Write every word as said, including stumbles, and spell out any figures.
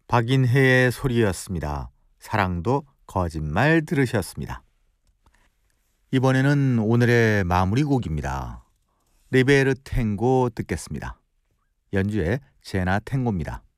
박인혜의 소리였습니다. 사랑도 거짓말 들으셨습니다. 이번에는 오늘의 마무리 곡입니다. 리베르 탱고 듣겠습니다. 연주의 제나 탱고입니다.